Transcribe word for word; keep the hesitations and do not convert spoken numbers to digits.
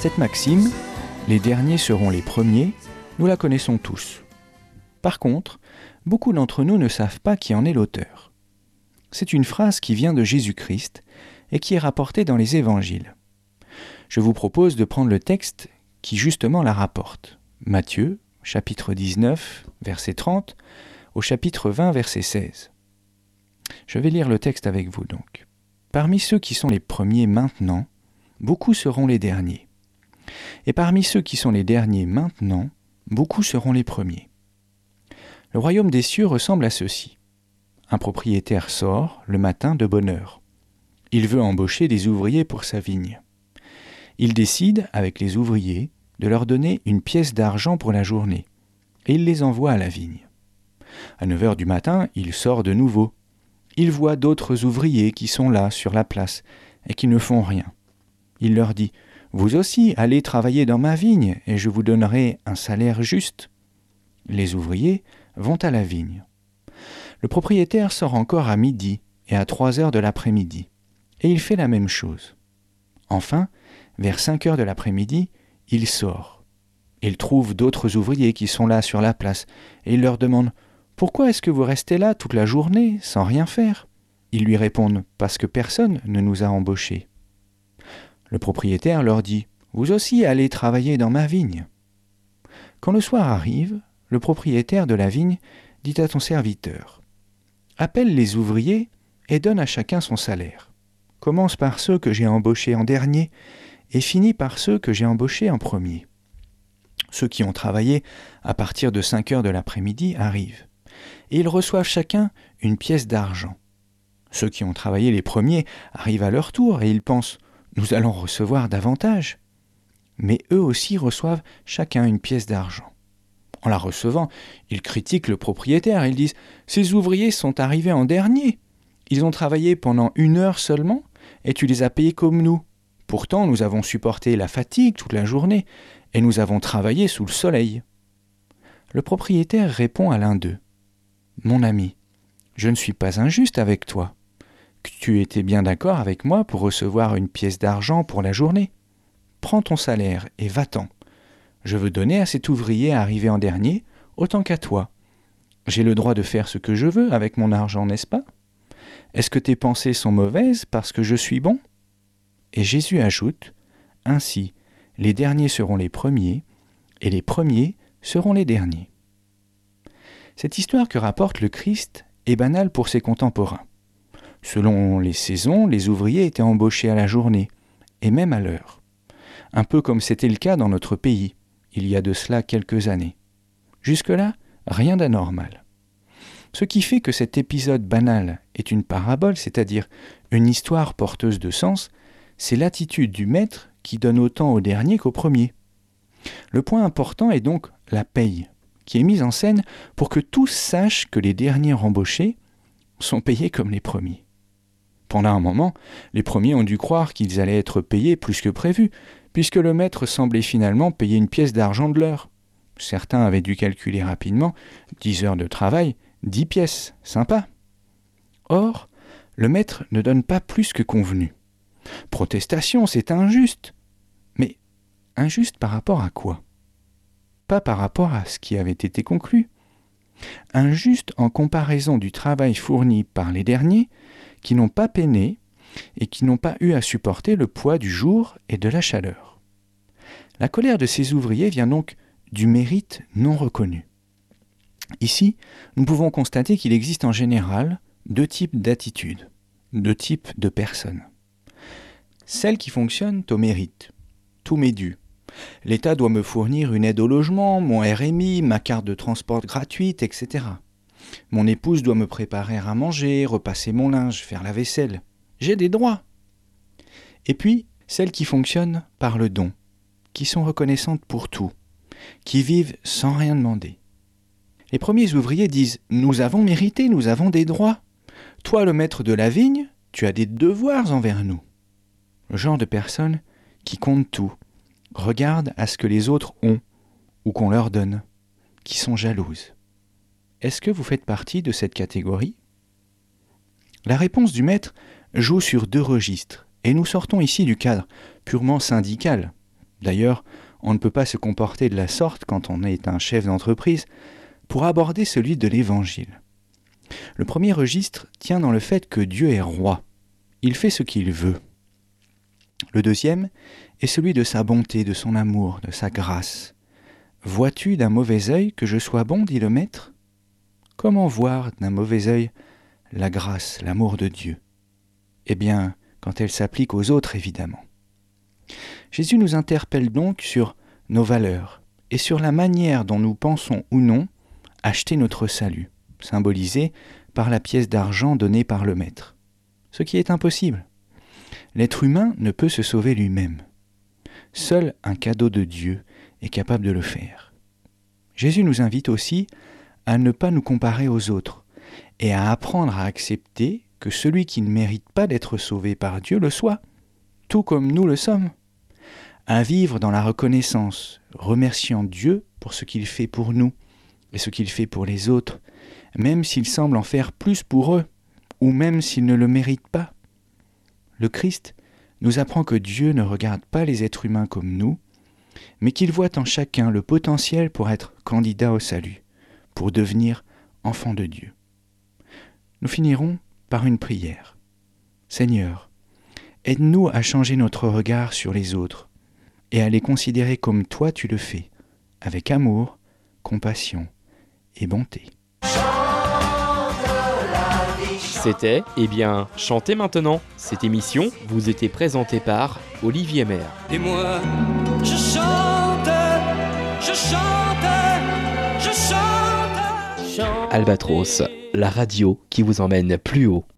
Cette maxime, les derniers seront les premiers, nous la connaissons tous. Par contre, beaucoup d'entre nous ne savent pas qui en est l'auteur. C'est une phrase qui vient de Jésus-Christ et qui est rapportée dans les évangiles. Je vous propose de prendre le texte qui justement la rapporte. Matthieu, chapitre dix-neuf, verset trente, au chapitre vingt, verset seize. Je vais lire le texte avec vous donc. Parmi ceux qui sont les premiers maintenant, beaucoup seront les derniers. Et parmi ceux qui sont les derniers maintenant, beaucoup seront les premiers. Le royaume des cieux ressemble à ceci. Un propriétaire sort le matin de bonne heure. Il veut embaucher des ouvriers pour sa vigne. Il décide, avec les ouvriers, de leur donner une pièce d'argent pour la journée, et il les envoie à la vigne. À neuf heures du matin, il sort de nouveau. Il voit d'autres ouvriers qui sont là, sur la place, et qui ne font rien. Il leur dit « Vous aussi, allez travailler dans ma vigne, et je vous donnerai un salaire juste. » Les ouvriers vont à la vigne. Le propriétaire sort encore à midi et à trois heures de l'après-midi, et il fait la même chose. Enfin, vers cinq heures de l'après-midi, il sort. Il trouve d'autres ouvriers qui sont là sur la place, et il leur demande « Pourquoi est-ce que vous restez là toute la journée sans rien faire ?» Ils lui répondent « Parce que personne ne nous a embauchés. » Le propriétaire leur dit « Vous aussi allez travailler dans ma vigne. » Quand le soir arrive, le propriétaire de la vigne dit à son serviteur « Appelle les ouvriers et donne à chacun son salaire. Commence par ceux que j'ai embauchés en dernier et finis par ceux que j'ai embauchés en premier. » Ceux qui ont travaillé à partir de cinq heures de l'après-midi arrivent, et ils reçoivent chacun une pièce d'argent. Ceux qui ont travaillé les premiers arrivent à leur tour et ils pensent « Nous allons recevoir davantage. » Mais eux aussi reçoivent chacun une pièce d'argent. En la recevant, ils critiquent le propriétaire. Ils disent « Ces ouvriers sont arrivés en dernier. Ils ont travaillé pendant une heure seulement et tu les as payés comme nous. Pourtant, nous avons supporté la fatigue toute la journée et nous avons travaillé sous le soleil. » Le propriétaire répond à l'un d'eux « Mon ami, je ne suis pas injuste avec toi. Tu étais bien d'accord avec moi pour recevoir une pièce d'argent pour la journée. Prends ton salaire et va-t'en. Je veux donner à cet ouvrier arrivé en dernier autant qu'à toi. J'ai le droit de faire ce que je veux avec mon argent, n'est-ce pas? Est-ce que tes pensées sont mauvaises parce que je suis bon ?» Et Jésus ajoute « Ainsi, les derniers seront les premiers, et les premiers seront les derniers. » Cette histoire que rapporte le Christ est banale pour ses contemporains. Selon les saisons, les ouvriers étaient embauchés à la journée, et même à l'heure. Un peu comme c'était le cas dans notre pays, il y a de cela quelques années. Jusque-là, rien d'anormal. Ce qui fait que cet épisode banal est une parabole, c'est-à-dire une histoire porteuse de sens, c'est l'attitude du maître qui donne autant au dernier qu'au premier. Le point important est donc la paye, qui est mise en scène pour que tous sachent que les derniers embauchés sont payés comme les premiers. Pendant un moment, les premiers ont dû croire qu'ils allaient être payés plus que prévu, puisque le maître semblait finalement payer une pièce d'argent de l'heure. Certains avaient dû calculer rapidement dix heures de travail, dix pièces, sympa. Or, le maître ne donne pas plus que convenu. Protestation, c'est injuste. Mais injuste par rapport à quoi? Pas par rapport à ce qui avait été conclu. Injuste en comparaison du travail fourni par les derniers qui n'ont pas peiné et qui n'ont pas eu à supporter le poids du jour et de la chaleur. La colère de ces ouvriers vient donc du mérite non reconnu. Ici, nous pouvons constater qu'il existe en général deux types d'attitudes, deux types de personnes. Celles qui fonctionnent au mérite. Tout m'est dû. L'État doit me fournir une aide au logement, mon R M I, ma carte de transport gratuite, et cetera. Mon épouse doit me préparer à manger, repasser mon linge, faire la vaisselle. J'ai des droits. Et puis, celles qui fonctionnent par le don, qui sont reconnaissantes pour tout, qui vivent sans rien demander. Les premiers ouvriers disent « Nous avons mérité, nous avons des droits. Toi, le maître de la vigne, tu as des devoirs envers nous. » Le genre de personnes qui comptent tout, regardent à ce que les autres ont ou qu'on leur donne, qui sont jalouses. Est-ce que vous faites partie de cette catégorie? La réponse du maître joue sur deux registres, et nous sortons ici du cadre purement syndical, D'ailleurs, on ne peut pas se comporter de la sorte quand on est un chef d'entreprise pour aborder celui de l'Évangile. Le premier registre tient dans le fait que Dieu est roi. Il fait ce qu'il veut. Le deuxième est celui de sa bonté, de son amour, de sa grâce. « Vois-tu d'un mauvais œil que je sois bon ?» dit le Maître. Comment voir d'un mauvais œil la grâce, l'amour de Dieu ? Eh bien, quand elle s'applique aux autres, évidemment. Jésus nous interpelle donc sur nos valeurs et sur la manière dont nous pensons ou non acheter notre salut, symbolisé par la pièce d'argent donnée par le Maître. Ce qui est impossible. L'être humain ne peut se sauver lui-même. Seul un cadeau de Dieu est capable de le faire. Jésus nous invite aussi à ne pas nous comparer aux autres et à apprendre à accepter que celui qui ne mérite pas d'être sauvé par Dieu le soit, tout comme nous le sommes. À vivre dans la reconnaissance, remerciant Dieu pour ce qu'il fait pour nous et ce qu'il fait pour les autres, même s'il semble en faire plus pour eux, ou même s'ils ne le méritent pas. Le Christ nous apprend que Dieu ne regarde pas les êtres humains comme nous, mais qu'il voit en chacun le potentiel pour être candidat au salut, pour devenir enfant de Dieu. Nous finirons par une prière. Seigneur, aide-nous à changer notre regard sur les autres et à les considérer comme toi tu le fais, avec amour, compassion et bonté. C'était, eh bien, Chantez maintenant. Cette émission vous était présentée par Olivier Maire. Et moi, je chante, je chante, je chante, chante. Albatros, la radio qui vous emmène plus haut.